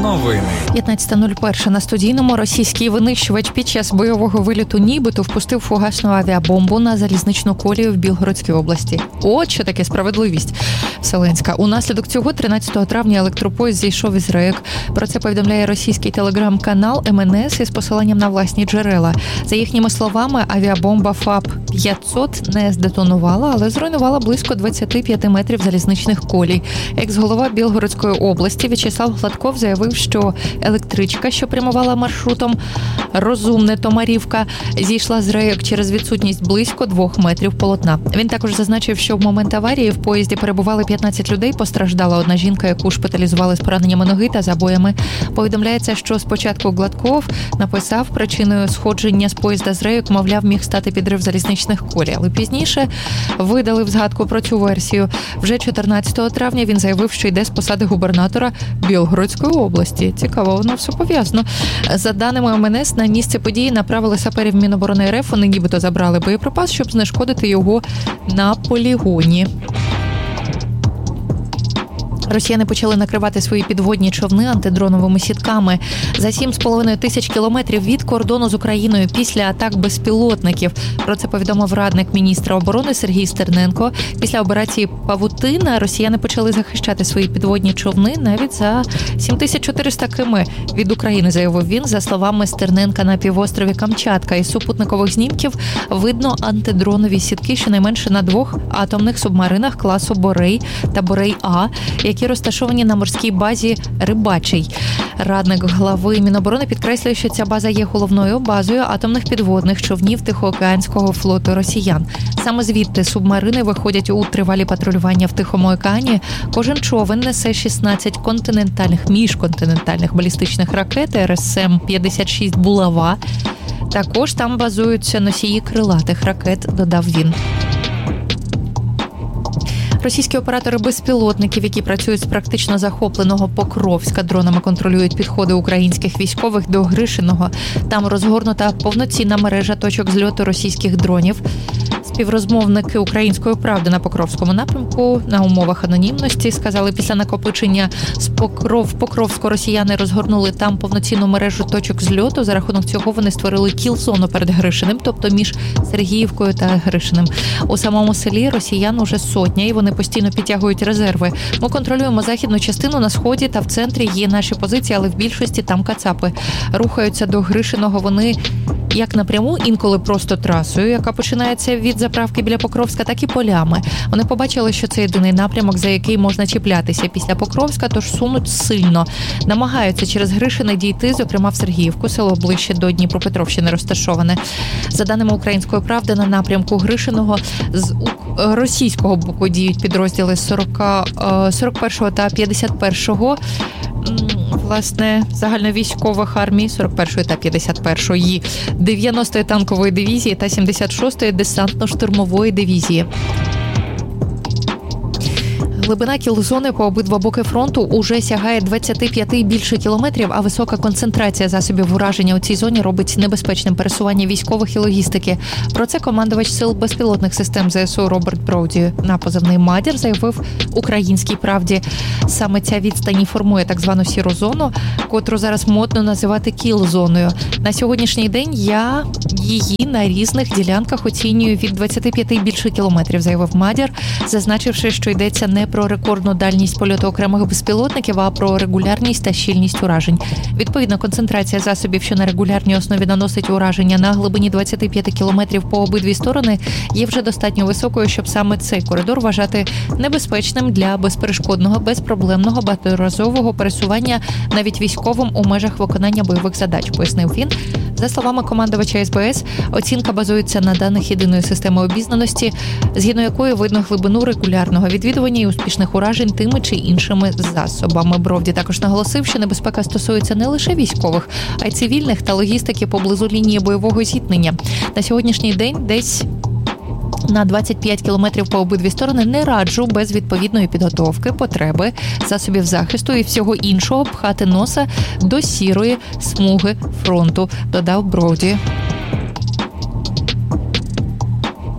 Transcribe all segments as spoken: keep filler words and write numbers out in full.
Новини. п'ятнадцята нуль один на студійному. Російський винищувач під час бойового виліту нібито впустив фугасну авіабомбу на залізничну колію в Білгородській області. От що таке справедливість вселенська. Унаслідок цього тринадцятого травня електропоїзд зійшов із рейок. Про це повідомляє російський телеграм-канал ем ен ес із посиланням на власні джерела. За їхніми словами, авіабомба ФАП п'ятсот не здетонувала, але зруйнувала близько двадцять п'ять метрів залізничних колій. Екс-голова Білгородської області В'ячеслав Гладков заявив, що електричка, що прямувала маршрутом Розумне-Томарівка, зійшла з рейок через відсутність близько двох метрів полотна. Він також зазначив, що в момент аварії в поїзді перебували п'ятнадцять людей, постраждала одна жінка, яку шпиталізували з пораненнями ноги та забоями. Повідомляється, що спочатку Гладков написав, причиною сходження з поїзда з рейок, мовляв, міг стати підрив залізничних колій, але пізніше видалив згадку про цю версію. Вже чотирнадцятого травня він заявив, що йде з посади губернатора Білгородської області. Цікаво, воно все пов'язано. За даними ем ен ес, на місце події направили саперів Міноборони РФ, вони нібито забрали боєприпас, щоб знешкодити його на полігоні. Росіяни почали накривати свої підводні човни антидроновими сітками. За сім з половиною тисяч кілометрів від кордону з Україною після атак безпілотників. Про це повідомив радник міністра оборони Сергій Стерненко. Після операції «Павутина» росіяни почали захищати свої підводні човни навіть за сім тисяч чотириста кілометрів від України, заявив він. За словами Стерненка, на півострові Камчатка із супутникових знімків видно антидронові сітки щонайменше на двох атомних субмаринах класу «Борей» та «Борей-А», які розташовані на морській базі Рибачий. Радник глави Міноборони підкреслює, що ця база є головною базою атомних підводних човнів Тихоокеанського флоту росіян. Саме звідти субмарини виходять у тривалі патрулювання в Тихому океані. Кожен човен несе шістнадцять континентальних, міжконтинентальних балістичних ракет ер ес ем п'ятдесят шість «Булава». Також там базуються носії крилатих ракет, додав він. Російські оператори безпілотників, які працюють з практично захопленого Покровська, дронами контролюють підходи українських військових до Гришиного. Там розгорнута повноцінна мережа точок зльоту російських дронів. Співрозмовники «Української правди» на Покровському напрямку на умовах анонімності сказали, після накопичення з Покров, Покровську росіяни розгорнули там повноцінну мережу точок зльоту. За рахунок цього вони створили кіл-зону перед Гришиним, тобто між Сергіївкою та Гришиним. У самому селі росіян уже сотня, і вони постійно підтягують резерви. Ми контролюємо західну частину, на сході та в центрі є наші позиції, але в більшості там кацапи. Рухаються до Гришиного вони як напряму, інколи просто трасою, яка починається від заправки біля Покровська, так і полями. Вони побачили, що це єдиний напрямок, за який можна чіплятися після Покровська, тож сунуть сильно. Намагаються через Гришине дійти, зокрема в Сергіївку, село ближче до Дніпропетровщини розташоване. За даними «Української правди», на напрямку Гришиного з російського боку діють підрозділи сорок першого та п'ятдесят першого власне, загальновійськових армій сорок першої та п'ятдесят першої, дев'яностої танкової дивізії та сімдесят шостої десантно-штурмової дивізії. Глибина кіл-зони по обидва боки фронту уже сягає двадцять п'ять і більше кілометрів, а висока концентрація засобів ураження у цій зоні робить небезпечним пересування військових і логістики. Про це командувач сил безпілотних систем зе ес у Роберт Броуді на позивний «Мадір» заявив «Українській правді». Саме ця відстань формує так звану сіру зону, котру зараз модно називати кіл-зоною. На сьогоднішній день я її на різних ділянках оцінюю від двадцять п'ять і більше кілометрів, заявив «Мадір», зазначивши, що йдеться не про рекордну дальність польоту окремих безпілотників, а про регулярність та щільність уражень. Відповідно, концентрація засобів, що на регулярній основі наносить ураження на глибині двадцять п'ять кілометрів по обидві сторони, є вже достатньо високою, щоб саме цей коридор вважати небезпечним для безперешкодного, безпроблемного, багаторазового пересування навіть військовим у межах виконання бойових задач, пояснив він. За словами командувача ес бе ес, оцінка базується на даних єдиної системи обізнаності, згідно якої видно глибину регулярного відвідування і успішних уражень тими чи іншими засобами. Бровді також наголосив, що небезпека стосується не лише військових, а й цивільних та логістики поблизу лінії бойового зіткнення. На сьогоднішній день десь на двадцять п'ять кілометрів по обидві сторони не раджу без відповідної підготовки, потреби, засобів захисту і всього іншого пхати носа до сірої смуги фронту, додав Броуді.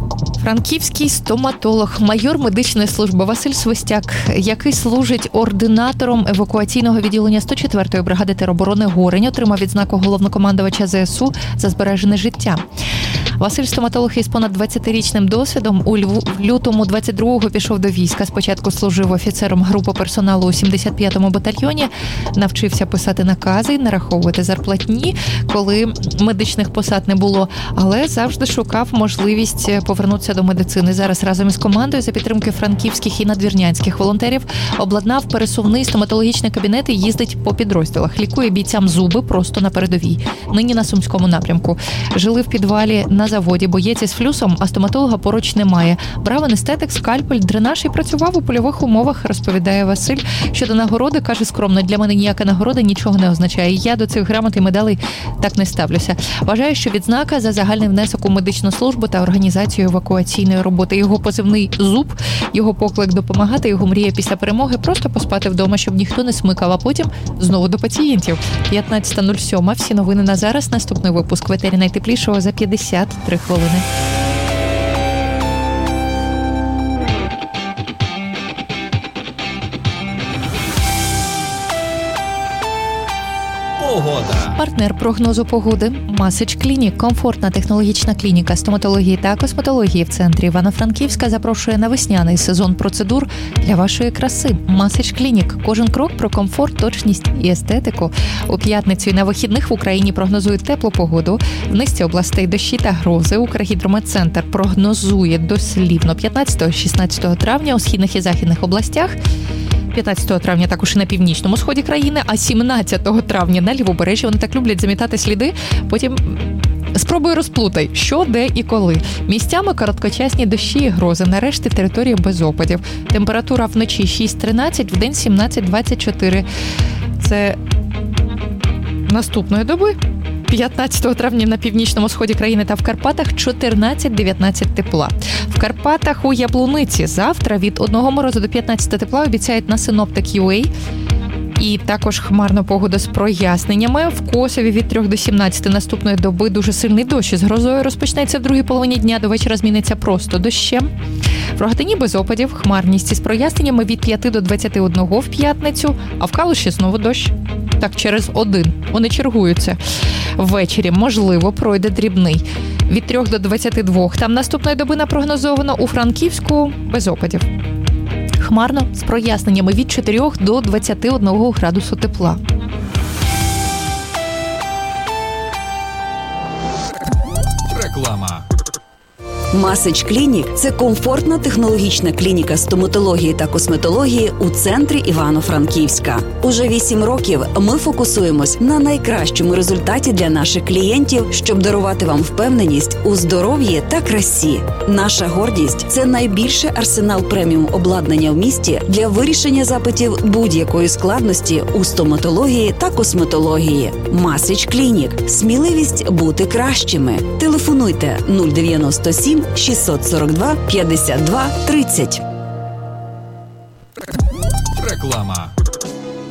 Франківський стоматолог, майор медичної служби Василь Свистяк, який служить ординатором евакуаційного відділення сто четвертої бригади тероборони «Горень», отримав відзнаку головнокомандувача зе ес у за збережене життя. Василь стоматолог із понад двадцятирічним досвідом у лютому двадцять другого пішов до війська. Спочатку служив офіцером групи персоналу у сімдесят п'ятому батальйоні, навчився писати накази, нараховувати зарплатні, коли медичних посад не було, але завжди шукав можливість повернутися до медицини. Зараз разом із командою за підтримки франківських і надвірнянських волонтерів обладнав пересувний стоматологічний кабінет і їздить по підрозділах. Лікує бійцям зуби просто на передовій. Нині на Сумському напрямку. Жили в підвалі на заводі, боєць із флюсом, а стоматолога поруч немає. Брав анестетик, скальпель, дренаж і працював у польових умовах, розповідає Василь. Щодо нагороди, каже скромно, для мене ніяка нагорода нічого не означає. Я до цих грамот і медалей так не ставлюся. Вважаю, що відзнака за загальний внесок у медичну службу та організацію евакуаційної роботи. Його позивний «Зуб», його поклик допомагати, його мрія після перемоги просто поспати вдома, щоб ніхто не смикав, а потім знову до пацієнтів. п'ятнадцята нуль сім. Всі новини на зараз. Наступний випуск в етері найтеплішого за п'ятдесят три хвилини. Погода. Партнер прогнозу погоди Масич Клінік. Комфортна технологічна клініка стоматології та косметології в центрі Івано-Франківська запрошує на весняний сезон процедур для вашої краси. Масич Клінік. Кожен крок про комфорт, точність і естетику. У п'ятницю і на вихідних в Україні прогнозують теплу погоду. В низці областей дощі та грози. Укргідрометцентр прогнозує дослівно п'ятнадцятого-шістнадцятого травня у східних і західних областях. п'ятнадцятого травня також і на північному сході країни, а сімнадцятого травня на лівобережжі. Вони так люблять замітати сліди, потім спробуй розплутай, що, де і коли. Місцями короткочасні дощі і грози, нарешті території без опадів. Температура вночі шість тринадцять, вдень сімнадцять двадцять чотири. Це наступної доби. п'ятнадцятого травня на північному сході країни та в Карпатах чотирнадцять дев'ятнадцять тепла. В Карпатах у Яблуниці завтра від одного морозу до п'ятнадцяти тепла обіцяють на Синоптик точка ю а. І також хмарна погода з проясненнями. В Косові від трьох до сімнадцяти наступної доби дуже сильний дощ з грозою розпочнеться в другій половині дня, до вечора зміниться просто дощем. В Рогатині без опадів, хмарність із проясненнями від п'яти до двадцяти одного в п'ятницю, а в Калуші знову дощ. Так, через один. Вони чергуються. Ввечері, можливо, пройде дрібний. Від трьох до двадцяти двох. Там наступної доби напрогнозовано. У Франківську без опадів. Хмарно з проясненнями від чотирьох до двадцяти одного градусу тепла. Реклама. Масич Клінік – це комфортна технологічна клініка стоматології та косметології у центрі Івано-Франківська. Уже вісім років ми фокусуємось на найкращому результаті для наших клієнтів, щоб дарувати вам впевненість у здоров'ї та красі. Наша гордість – це найбільший арсенал преміум обладнання в місті для вирішення запитів будь-якої складності у стоматології та косметології. Масич Клінік – сміливість бути кращими. Телефонуйте нуль дев'яносто сім шістсот сорок два п'ятдесят два тридцять. Реклама.